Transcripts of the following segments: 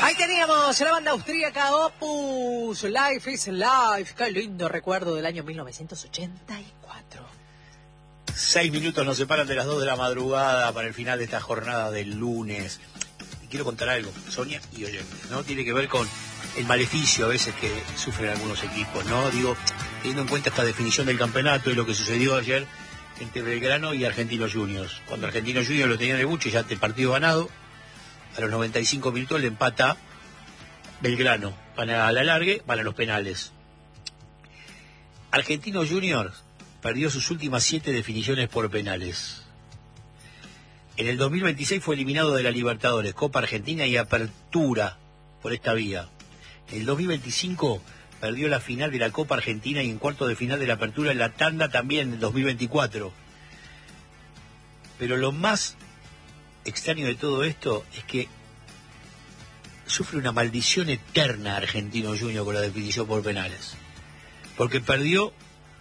Ahí teníamos la banda austríaca Opus, Life is Life. Qué lindo recuerdo del año 1984. 6 minutos nos separan de las 2 de la madrugada para el final de esta jornada del lunes. Y quiero contar algo, Sonia y oyentes, ¿no? Tiene que ver con el maleficio a veces que sufren algunos equipos, ¿no? Digo, teniendo en cuenta esta definición del campeonato y lo que sucedió ayer entre Belgrano y Argentinos Juniors. Cuando Argentinos Juniors lo tenían en el buche, ya el partido ganado, a los 95 minutos le empata Belgrano. Van a la largue, van a los penales. Argentinos Juniors perdió sus últimas 7 definiciones por penales. En el 2026 fue eliminado de la Libertadores, Copa Argentina y Apertura por esta vía. En el 2025 perdió la final de la Copa Argentina y en cuarto de final de la Apertura en la tanda también en el 2024. Pero lo más extraño de todo esto es que sufre una maldición eterna Argentino Junior con la definición por penales. Porque perdió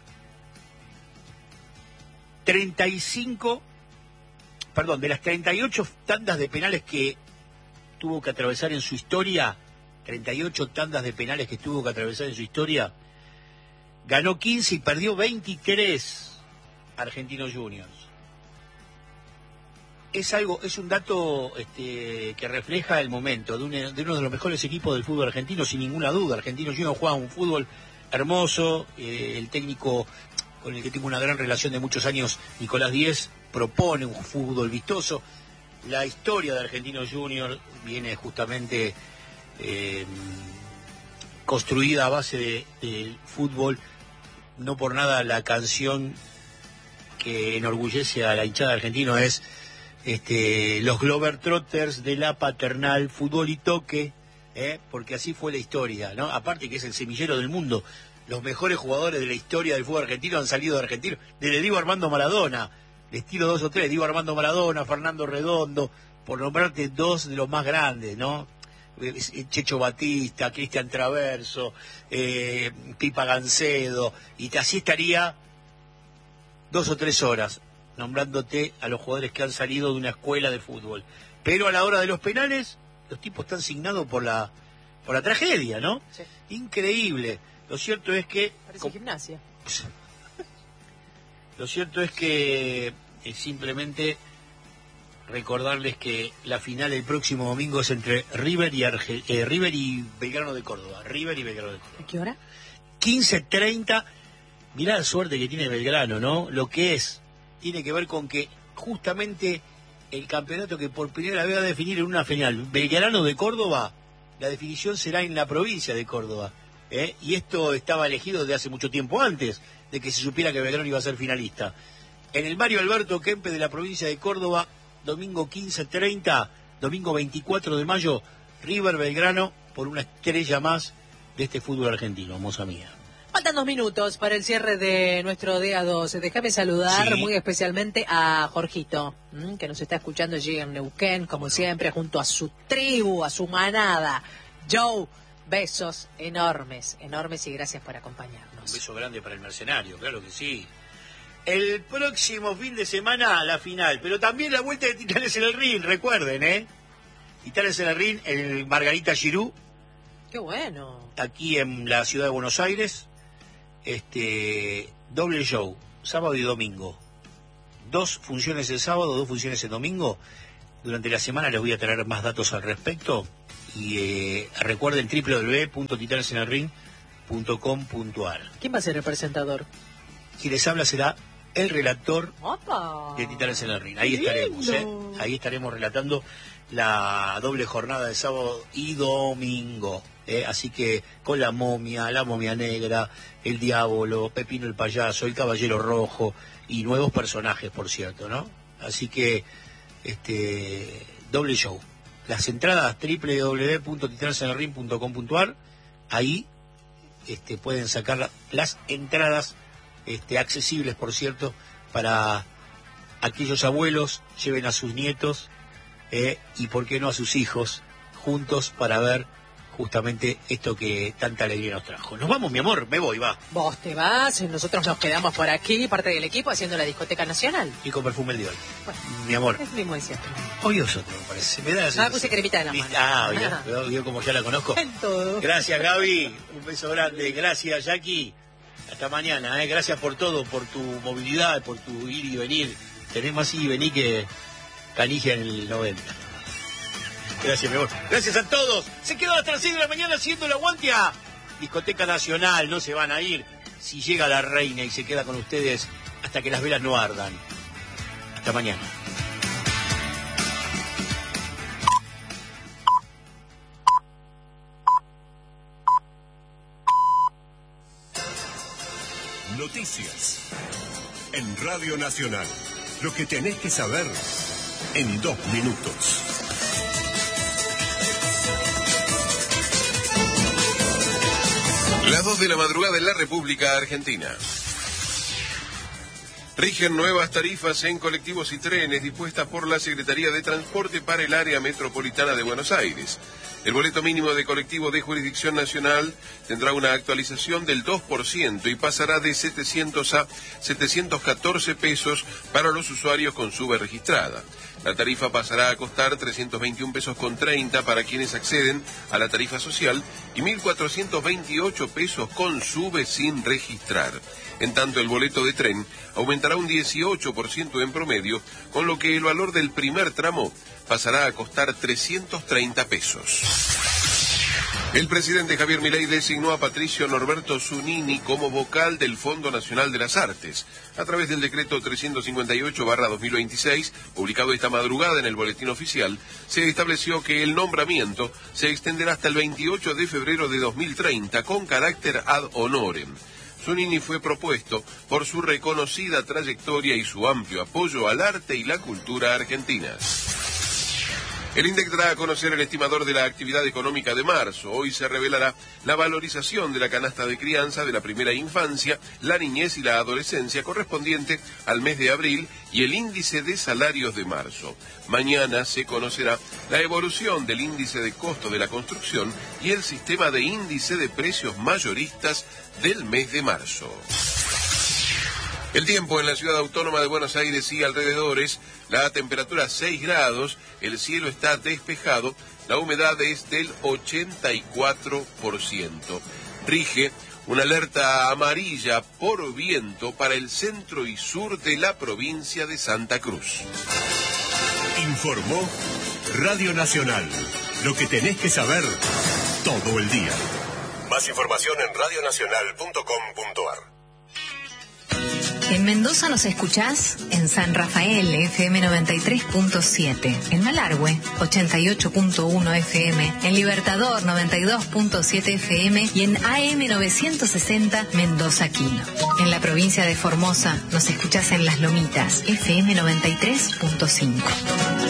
de las 38 tandas de penales que tuvo que atravesar en su historia, 38 tandas de penales que tuvo que atravesar en su historia, ganó 15 y perdió 23 Argentinos Juniors. Es un dato que refleja el momento de uno de los mejores equipos del fútbol argentino, sin ninguna duda. Argentinos Juniors juega un fútbol hermoso, el técnico con el que tengo una gran relación de muchos años, Nicolás Díez, propone un fútbol vistoso. La historia de Argentinos Juniors viene justamente construida a base del fútbol. No por nada la canción que enorgullece a la hinchada argentina es los Globetrotters de la Paternal, fútbol y toque, porque así fue la historia, ¿no? Aparte que es el semillero del mundo. Los mejores jugadores de la historia del fútbol argentino han salido de Argentina, desde Diego Armando Maradona, les tiro 2 o 3, Diego Armando Maradona, Fernando Redondo, por nombrarte 2 de los más grandes, ¿no? Checho Batista, Cristian Traverso, Pipa Gancedo, y así estaría 2 o 3 horas nombrándote a los jugadores que han salido de una escuela de fútbol. Pero a la hora de los penales, los tipos están signados por la tragedia, ¿no? Sí. Increíble. Lo cierto es que... Parece gimnasia. Lo cierto es que simplemente recordarles que la final el próximo domingo es entre River y Belgrano de Córdoba. River y Belgrano de Córdoba. ¿A qué hora? 15:30. Mirá la suerte que tiene Belgrano, ¿no? Lo que tiene que ver con que justamente el campeonato que por primera vez va a definir en una final, Belgrano de Córdoba, la definición será en la provincia de Córdoba. Y esto estaba elegido desde hace mucho tiempo antes de que se supiera que Belgrano iba a ser finalista. En el Mario Alberto Kempes de la provincia de Córdoba, domingo 15:30, domingo 24 de mayo, River Belgrano por una estrella más de este fútbol argentino, moza mía. Faltan 2 minutos para el cierre de nuestro día 12. Déjame saludar muy especialmente a Jorgito, que nos está escuchando allí en Neuquén, como siempre, junto a su tribu, a su manada. Joe, besos enormes y gracias por acompañarnos. Un beso grande para el mercenario, claro que sí. El próximo fin de semana la final, pero también la vuelta de Titanes en el Ring, recuerden, Titanes en el Ring, el Margarita Girú. ¡Qué bueno! Aquí en la ciudad de Buenos Aires, doble show, sábado y domingo. 2 funciones el sábado, 2 funciones el domingo. Durante la semana les voy a traer más datos al respecto. Y recuerden www.titanesenelring.com.ar. ¿Quién va a ser el presentador? Quien les habla será el relator ¡Opa! de Titanes en el Ring. Ahí estaremos, Ahí estaremos relatando la doble jornada de sábado y domingo. Así que con la momia negra, el diablo, Pepino el payaso, el caballero rojo y nuevos personajes, por cierto, ¿no? Así que doble show. Las entradas www.titanesenelring.com.ar. Ahí pueden sacar las entradas accesibles, por cierto, para aquellos abuelos, lleven a sus nietos y por qué no a sus hijos juntos para ver justamente esto que tanta alegría nos trajo. Nos vamos, mi amor, me voy, va. Vos te vas, nosotros nos quedamos por aquí, parte del equipo, haciendo la discoteca nacional. Y con perfume el de hoy. Bueno, mi amor. es mismo de siempre. Hoy es otro, me parece. Me da puse cremita en la mano. ¿vio como ya la conozco? En todo. Gracias, Gaby. Un beso grande. Gracias, Jackie. Hasta mañana, Gracias por todo, por tu movilidad, por tu ir y venir. Tenés más ir y venir que Canigia en el 90. Gracias, mi amor. Gracias a todos. Se quedó hasta las 6 de la mañana haciendo la guantia. Discoteca Nacional, no se van a ir. Si llega la reina y se queda con ustedes hasta que las velas no ardan. Hasta mañana. Noticias en Radio Nacional. Lo que tenés que saber en 2 minutos. Las 2 de la madrugada en la República Argentina. Rigen nuevas tarifas en colectivos y trenes dispuestas por la Secretaría de Transporte para el área metropolitana de Buenos Aires. El boleto mínimo de colectivo de jurisdicción nacional tendrá una actualización del 2% y pasará de 700 a 714 pesos para los usuarios con SUBE registrada. La tarifa pasará a costar 321 pesos con 30 para quienes acceden a la tarifa social y 1.428 pesos con SUBE sin registrar. En tanto, el boleto de tren aumentará un 18% en promedio, con lo que el valor del primer tramo pasará a costar 330 pesos. El presidente Javier Milei designó a Patricio Norberto Zunini como vocal del Fondo Nacional de las Artes. A través del decreto 358/2026, publicado esta madrugada en el Boletín Oficial, se estableció que el nombramiento se extenderá hasta el 28 de febrero de 2030 con carácter ad honorem. Zunini fue propuesto por su reconocida trayectoria y su amplio apoyo al arte y la cultura argentina. El INDEC dará a conocer el estimador de la actividad económica de marzo. Hoy se revelará la valorización de la canasta de crianza de la primera infancia, la niñez y la adolescencia correspondiente al mes de abril y el índice de salarios de marzo. Mañana se conocerá la evolución del índice de costo de la construcción y el sistema de índice de precios mayoristas del mes de marzo. El tiempo en la ciudad autónoma de Buenos Aires y alrededores, la temperatura 6 grados, el cielo está despejado, la humedad es del 84%. Rige una alerta amarilla por viento para el centro y sur de la provincia de Santa Cruz. Informó Radio Nacional. Lo que tenés que saber todo el día. Más información en radionacional.com.ar. En Mendoza nos escuchás en San Rafael, FM 93.7, en Malargüe, 88.1 FM, en Libertador, 92.7 FM y en AM 960 Mendoza Kilo. En la provincia de Formosa nos escuchás en Las Lomitas, FM 93.5.